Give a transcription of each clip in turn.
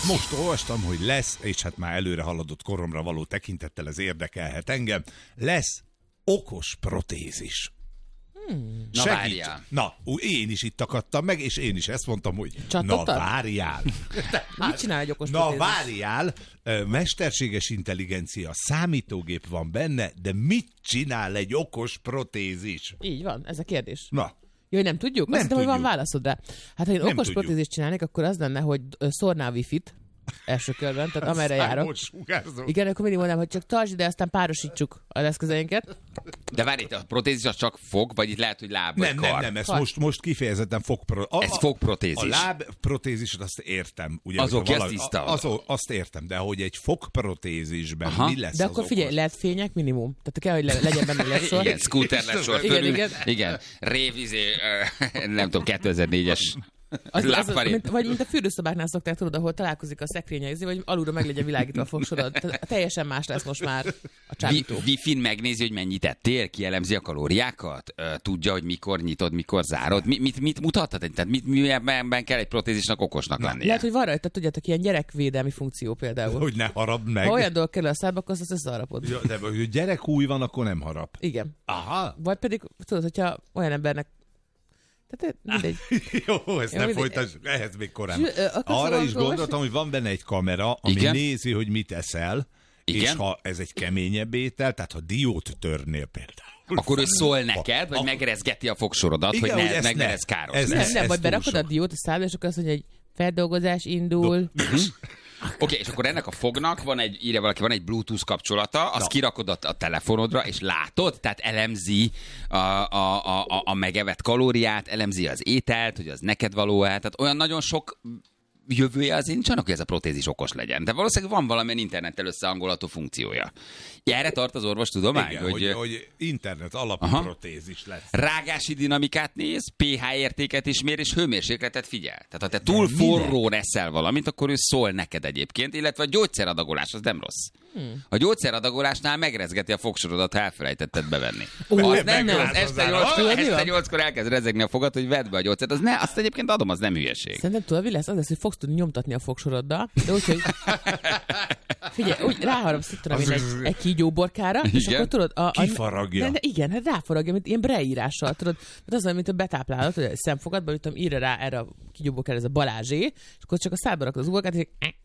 Most olvastam, hogy lesz, és hát már előre haladott koromra való tekintettel ez érdekelhet engem, lesz okos protézis. Na várjál. Na, én is itt akadtam meg, és én is ezt mondtam, hogy Csattogtad? na várjál. Mit csinál egy okos Na protézis? várjál, mesterséges intelligencia, számítógép van benne, de mit csinál egy okos protézis? Így van, ez a kérdés. Na, Jó, hogy nem tudjuk? Nem Azt hiszem, hogy van tudjuk. válaszod rá. Hát, ha én Nem okos tudjuk. protézist csinálnék, akkor az lenne, hogy szórnál wifi-t első körben, tehát amerre járok. számos sugárzó. Igen, akkor mindig mondanám, hogy csak tartsd ide, aztán párosítsuk az eszközeinket. De várj, itt a protézis az csak fog, vagy itt lehet, hogy láb vagy kar? Nem, ez Kar. most kifejezetten Ez fogprotézis. A lábprotézist azt értem. Ugye, Az hogyha oké, az tiszta. azt értem, de hogy egy fogprotézisben Aha. mi lesz De az akkor figyelj, okos? lehet fények minimum. Tehát kell, hogy legyen benne leszor. Igen, scooter lesz sor Igen, fölül. igen. Igen, nem tudom, 2004-es Az, lábfarét. vagy mint a fürdőszobáknál szokták, tudod, ahol találkozik a szekrénye, vagy alulra meg legyen világítva a fogsorod. Tehát teljesen más lesz most már a csábító. Wi-Fi-n megnézi, hogy mennyit ettél, kielemzi a kalóriákat, tudja, hogy mikor nyitod, mikor zárod. Mit mutathat? Tehát miben kell egy protézisnak okosnak lennie? Lehet, hogy van rajta, tudjátok, ilyen gyerekvédelmi funkció például. Hogy ne harapd meg. Ha olyan dolog kerül a szádba, akkor azt összeharapod. Ja, de hogy gyerekúj van, akkor nem harap. Igen. Aha. Vagy pedig, tudod, hogyha olyan embernek... Tehát mindegy. Jó, ezt nem mindegy. folytassuk, ehhez még korán. Akarsz Arra is olvasni? gondoltam, hogy van benne egy kamera, ami Igen? nézi, hogy mit eszel, Igen? és ha ez egy keményebb étel, tehát ha diót törnél például. Akkor ő szól neked, vagy megrezgeti a fogsorodat, Igen, hogy hogy ezt ne ne. lesz káros. Ez lesz. Nem, vagy túl berakod a sok. diót a szádba, és akkor azt mondja, hogy feldolgozás indul. Oké, és akkor ennek a fognak írja valaki, van egy Bluetooth kapcsolata, azt kirakod a telefonodra, és látod, tehát elemzi a megevett kalóriát, elemzi az ételt, hogy az neked való-e, tehát olyan nagyon sok jövője az nincsenek, hogy ez a protézis okos legyen. De valószínűleg van valamilyen internettel összehangolható funkciója. Erre tart az orvostudomány, Igen, hogy internet alapú protézis lesz. rágási dinamikát néz, pH értéket is mér, és hőmérsékletet figyel. Tehát ha te túl minek? forrón eszel valamit, akkor ő szól neked egyébként, illetve a gyógyszeradagolás az nem rossz. A gyógyszeradagolásnál megrezgeti a fogsorodat, ha elfelejtetted bevenni. Az nem, meg az az este az 8-kor elkezd rezegni a fogad, hogy vedd be a gyógyszert. Azt egyébként adom, az nem hülyeség. Szerintem tudod, mi lesz? Az lesz, hogy fogsz tudni nyomtatni a fogsoroddal, de úgyhogy... Figyelj, úgy ráharapsz, tudom én, egy kígyóborkára, és Igen. akkor tudod... Kifaragja. De igen, hát ráfaragja, mint ilyen breírással, tudod. Tehát az olyan, mint a betáplálat, hogy a szemfogadba, hogy írja rá erre a kígyóborkára, ez a Balázsé, és akkor csak a szádba rakod az uborkát,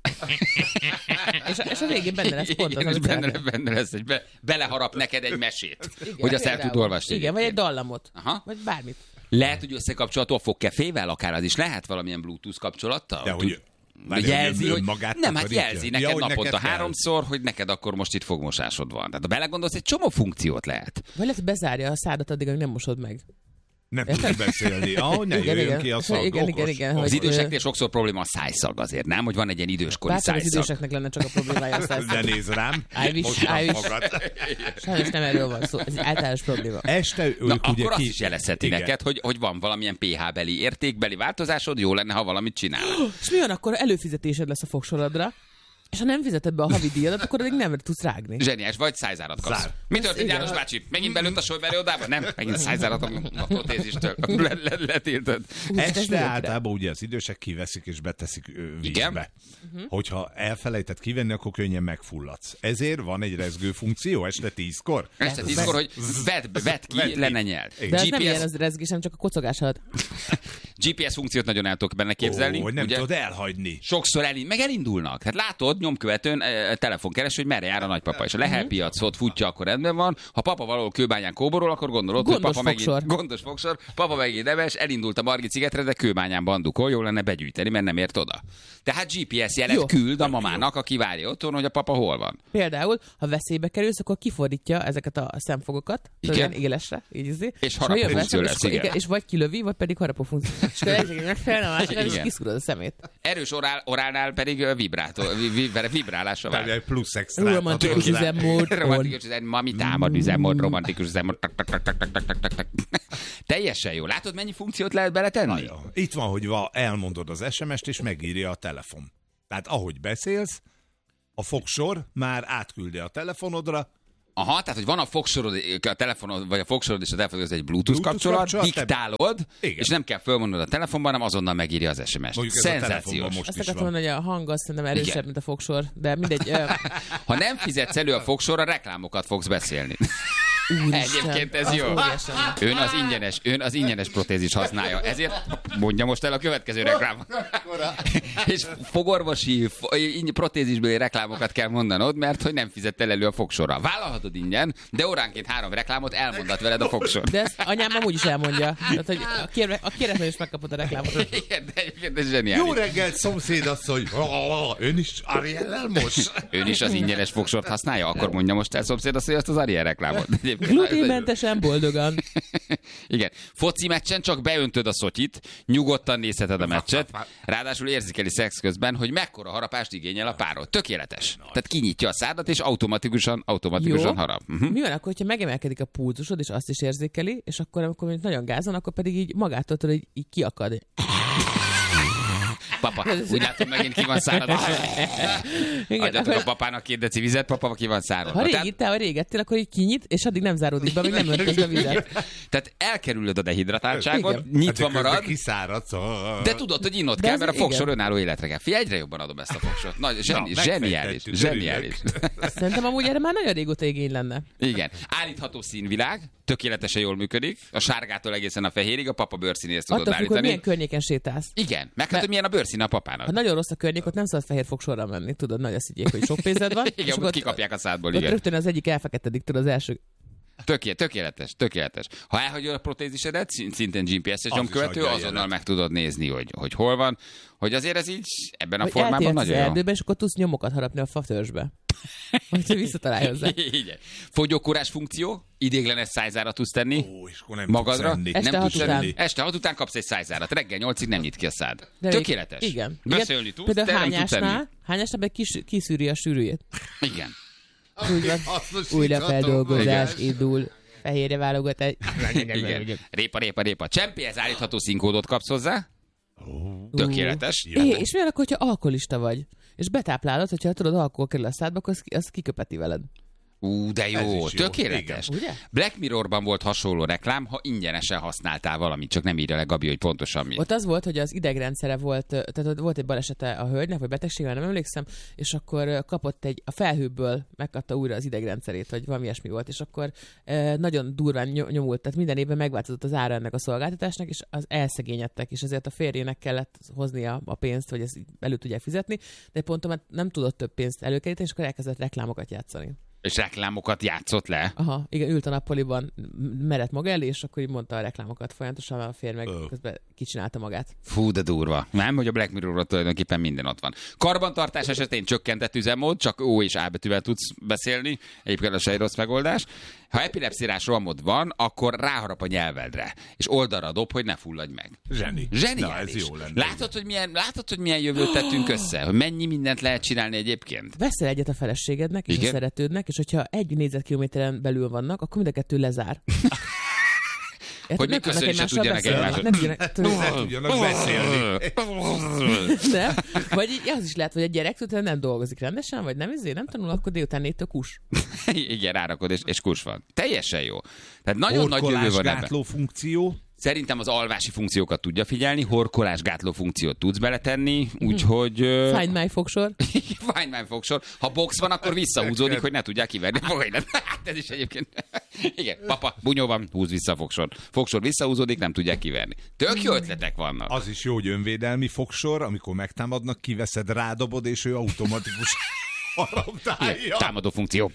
és a végén benne lesz pont az, Igen, és amit benne lesz, hogy beleharap neked egy mesét, Igen, hogy azt el például. tud olvasni. Igen, vagy egy dallamot. Aha. Vagy bármit. Lehet, hogy összekapcsolható a fogkefével, akár az is lehet valamilyen Bluetooth kapcsolattal? De hogy... Jelzi, hogy önmagát nem, hát takarítja? jelzi neked hogy naponta neked kell. 3-szor, hogy neked akkor most itt fogmosásod van. Tehát ha belegondolsz, egy csomó funkciót lehet. Vagy lehet, hogy bezárja a szádat addig, amíg nem mosod meg. Nem tud beszélni. Ahogy ne jöjjön ki a szag. Igen, okos. igen, Az hogy- időseknél sokszor probléma a szájszag azért, nem? Hogy van egy ilyen időskori Bárcsak az szájszag. időseknek lenne csak a problémája a szájszag. Ne nézz rám. I wish, Mosd I wish. magad. Sajnos nem erről van szó, ez egy általános probléma. Este ők Na, ugye akkor azt is jelezheti Igen. neked, hogy van valamilyen pH-beli, értékbeli változásod, jó lenne, ha valamit csinál. És mi van, akkor előfizetésed lesz a fogsorodra, és ha nem fizeted be a havi díjadat, akkor addig nem tudsz rágni. Zseniás, vagy szájzárat kapsz. Zár. Mi történt, Igen. János bácsi? Megint belőtt a sojbeli odába? Nem, megint szájzárat a protézistől. Letiltod. Este általában ugye az idősek kiveszik és beteszik Igen. vízbe. Hogyha elfelejtett kivenni, akkor könnyen megfulladsz. Ezért van egy rezgő funkció este 10-kor. Este 10-kor, hogy vedd ki, le ne nyeld. De ez nem ilyen az rezgés, hanem csak a kocogás alatt. GPS funkciót nagyon el tudok benne képzelni. Hogy nem ugye? tudod elhagyni. Sokszor elindulnak. Hát látod, nyomkövetőn telefonkeres, hogy merre jár a nagypapa. És a Lehel piacot futja, akkor rendben van. Ha papa valahol Kőbányán kóborol, akkor gondolod, Gondos hogy papa fogsor. megint gondos fogsor, papa megint neves, elindult a Margit szigetre, de Kőbányán bandukol, jó lenne begyűjteni, mert nem ért oda. Tehát GPS jelet Jó. küld a mamának, aki várja otthon, hogy a papa hol van. Például, ha veszélybe kerülsz, akkor kifordítja ezeket a szemfogokat, Igen. ilyen élesre, így izé. És ha harapó jön funkció veszem, lesz, és, igen. és vagy kilövi, vagy pedig harapó funkció. És akkor egyik megfelelne a másikra, és Igen. kiszúrod a szemét. Erős orálnál pedig vibrálásra vár. Egy plusz extra. Romantikus üzemmód. Romantikus üzemmód, mami támad üzemmód, romantikus üzemmód. Teljesen jó. Látod, mennyi funkciót lehet beletenni? Itt van, hogy elmondod az SMS-t, és megírja a telefon. Tehát ahogy beszélsz, a fogsor már átküldi a telefonodra, Aha, tehát, hogy van a fogsorod, a telefonod, vagy a fogsorod és a telefonod között egy Bluetooth kapcsolat, diktálod, és nem kell fölmondod a telefonban, hanem azonnal megírja az SMS-t. Szenzációs. Azt akartam mondani, hogy a hang azt szerintem erősebb, igen, mint a fogsor, de mindegy. Ha nem fizetsz elő a fogsorra, reklámokat fogsz beszélni. Egyébként ez jó. Ön az ingyenes protézis használja. Ezért mondja most el a következő reklámot. És fogorvosi protézisbeli reklámokat kell mondanod, mert hogy nem fizettél elő a fogsorra. Vállalhatod ingyen, de óránként 3 reklámot elmondat veled a fogsor. De ezt anyám amúgy is elmondja. Tehát, hogy a kéretlen is megkapod a reklámot. Igen, de egyébként ez zseniális. Jó reggelt, szomszédasszony! Ön is Ariellel most? Ön is az ingyenes fogsort használja? Akkor mondja most el szomszédasszony azt az Ariel reklámot. Gluténmentesen, boldogan. Igen. Foci meccsen csak beöntöd a szotyit, nyugodtan nézheted a meccset, ráadásul érzékeli szex közben, hogy mekkora harapást igényel a párod. Tökéletes. Tehát kinyitja a szádat, és automatikusan harap. Mi van akkor, hogyha megemelkedik a pulzusod, és azt is érzékeli, és akkor, amikor nagyon gázon, akkor pedig így magától tudod, hogy így kiakad. Papa, úgy látom, megint ki van szárad. Adjatok a papának 2 deci vizet, papa ki van szárad. Ha régettél, akkor így kinyit, és addig nem záródik be, még nem öntözd a vizet. Tehát elkerülöd a dehidratáltságod, nyitva marad, de tudod, hogy innod kell, mert a fogsor önálló életre kell. Figyelj, egyre jobban adom ezt a fogsort. Zseniális. Szerintem amúgy erre már nagyon régóta igény lenne. Igen. Állítható színvilág, tökéletesen jól működik. A sárgától egészen a fehérig, a papa bőrszínéhez tudod állítani. Attól, milyen környéken sétálsz. Igen, meg hát, hogy milyen a bőrszín a papának. Ha nagyon rossz a környék, ott nem szabad fehér fogsorra menni, tudod, nagy azt higgyék, hogy sok pénzed van. Igen, ott kikapják a szádból, igen. Igen. Rögtön az egyik elfeketedik, tudod, az első. Tökéletes. Ha elhagyod a protézisedet, szintén GPS-es nyomkövető, azonnal meg tudod nézni, hogy hol van. Hogy azért ez így ebben a formában nagyon jó. Erdőben, és akkor tudsz nyomokat harapni a fatörzsbe. Hogy visszatalálj hozzá. Igen. Fogyókúrás funkció, idéglenes szájzárat tudsz tenni magadra. Este 6 után kapsz egy szájzárat. Reggel 8-ig nem nyit ki a szád. Tökéletes. Igen. Beszélni tudsz, de nem tudsz enni. Hányásnál kiszűri a sűrűjét. Igen. Újrafeldolgozás indul. Fehérre válogatás. Igen. Répa. Csempéhez állítható színkódot kapsz hozzá. Tökéletes. És milyen akkor, hogyha alkoholista vagy, és betáplálod, hogyha tudod, alkohol kerül a szádba, akkor azt kiköpeti veled. De jó, tökéletes. Igen. Black Mirrorban volt hasonló reklám, ha ingyenesen használtál valamit, csak nem írja le Gabi, hogy pontosan mi. Ott az volt, hogy az idegrendszere volt, tehát volt egy balesete a hölgynek, vagy betegséggel, nem emlékszem, és akkor kapott a felhőből, megkapta újra az idegrendszerét, vagy valami ilyesmi volt, és akkor nagyon durván nyomult, tehát minden évben megváltozott az ára ennek a szolgáltatásnak, és az elszegényedtek, és ezért a férjének kellett hoznia a pénzt, hogy ezt elő tudják fizetni, de pontosan nem tudott több pénzt előkeríteni, és akkor elkezdett reklámokat játszani. És reklámokat játszott le? Aha, igen, ült a nappaliban, merett maga elé, és akkor így mondta a reklámokat folyamatosan, a férj meg közben kicsinálta magát. Fú, de durva. Nem, hogy a Black Mirrorról tulajdonképpen minden ott van. Karbantartás esetén csökkentett üzemmód, csak O és A betűvel tudsz beszélni, egyébként az se egy rossz megoldás. Ha epilepszirás rohamod van, akkor ráharap a nyelvedre, és oldalra dob, hogy ne fulladj meg. Zseniális. Na, ez jó lenne. Látod, hogy milyen jövőt tettünk össze? Hogy mennyi mindent lehet csinálni egyébként? Veszel egyet a feleségednek és igen? A szeretődnek, és hogyha 1 négyzetkilométeren belül vannak, akkor mind a 2 lezár. Hogy még köszönni se tudjanak egymást. Nem tudjanak beszélni. Nem? Vagy az is lehet, hogy a gyerek nem dolgozik rendesen, vagy nem tanul, akkor délután 4-től kus. Igen, rárakod, és kus van. Teljesen jó. Tehát nagyon nagy jövő van ebben. Funkció. Szerintem az alvási funkciókat tudja figyelni, horkolásgátló funkciót tudsz beletenni, úgyhogy... Find my fogsor. Find my fogsor. Ha box van, akkor visszahúzódik, hogy ne tudják kiverni a fogaidat. Hát ez is egyébként... Igen, papa, bunyó van, húz vissza a fogsor. Fogsor visszahúzódik, nem tudják kiverni. Tök jó ötletek vannak. Az is jó, hogy önvédelmi fogsor, amikor megtámadnak, kiveszed, rádobod, és ő automatikus haraptálja. Támadó funkció.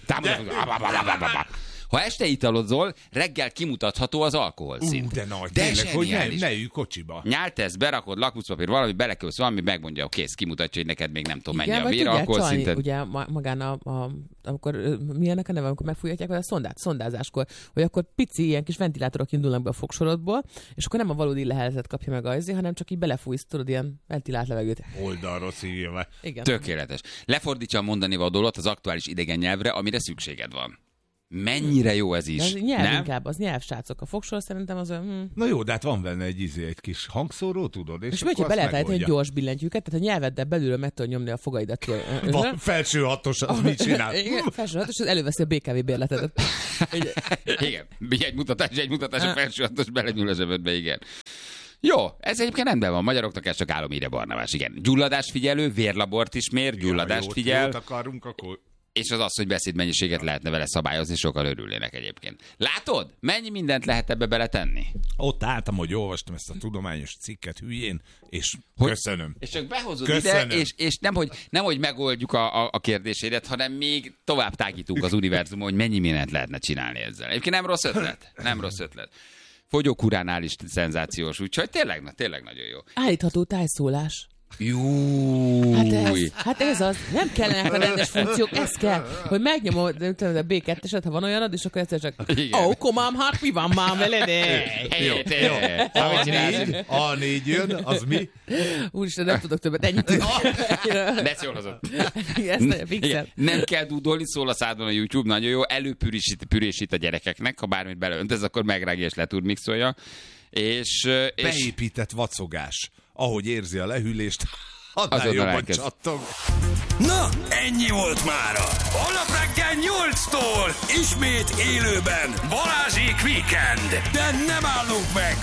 Ha este italozol, reggel kimutatható az alkoholszint. De nagy, tényleg, hogy ne ülj kocsiba. Nyáltesz, berakod lakmuszpapír, valami belekölsz, valami megmondja, kész, kimutatja, hogy neked még nem tudom mennyi a véralkoholszinted. Ugye magán amikor milyennek a neve, amikor megfújhatják a szondázáskor, hogy akkor pici ilyen kis ventilátorok indulnak be a fogsorodból, és akkor nem a valódi lehelezet kapja meg hanem csak így belefújsz, tudod, ilyen ventilált levegőt. Oldalról szívja. Tökéletes. Lefordítsa a mondani vadólat az aktuális idegen nyelvre, amire szükséged van. Mennyire jó ez is. Ez nyelv nem? inkább, az nyelv, srácok. A fogsor szerintem az olyan... Na jó, de hát van benne egy kis hangszóró, tudod? És hogyha be lehet állítani, hogy gyors billentyűket, tehát a nyelveddel belülről meg tudod nyomni a fogaidat. Van felső hatos, az mit csinál? Igen, felső hatos, az előveszi a BKV bérletedet. Igen, egy mutatás a felső hatos belenyúl a zsebedbe, igen. Jó, ez egyébként rendben van. Magyaroknak ez csak álomírja Barnabás, igen. Gyulladásfigyelő, vérlabort is mér, gyulladást figyel. Jót akarunk, akkor... És az, hogy beszédmennyiséget lehetne vele szabályozni, sokkal örülnének egyébként. Látod? Mennyi mindent lehet ebbe beletenni? Ott álltam, hogy olvastam ezt a tudományos cikket hülyén, és köszönöm. És csak behozod köszönöm. ide, és nemhogy megoldjuk a kérdésédet, hanem még tovább tágítunk az univerzumon, hogy mennyi mindent lehetne csinálni ezzel. Egyébként nem rossz ötlet. Nem rossz ötlet. Fogyókúránál is szenzációs, úgyhogy tényleg nagyon jó. Állítható tájszólás. Júj. Hát ez az. Nem kellenek a rendes funkciók, ez kell, hogy megnyomod a B2-eset, ha van olyanod, és akkor egyszer csak komám, hát mi van már veled? Jó. A4 jön, az mi? Úristen, nem tudok többet, ennyit. De jól hozott. Igen, nem kell dúdolni, szól a szádon a YouTube, nagyon jó. Előpürésít a gyerekeknek, ha bármit beleöntesz, akkor megrágja és leturmixolja. És beépített vacogás. Ahogy érzi a lehűlést, annál jobban csattog. Na, ennyi volt mára. Holnap reggel 8-tól ismét élőben Balázsék Weekend. De nem állunk meg,